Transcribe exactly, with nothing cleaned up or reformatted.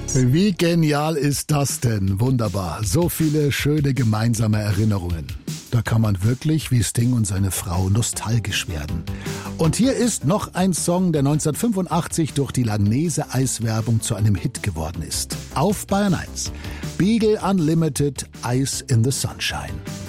Wie genial ist das denn? Wunderbar. So viele schöne gemeinsame Erinnerungen. Da kann man wirklich wie Sting und seine Frau nostalgisch werden. Und hier ist noch ein Song, der neunzehnhundertfünfundachtzig durch die Langnese-Eiswerbung zu einem Hit geworden ist. Auf Bayern eins. Beagle Unlimited, Ice in the Sunshine.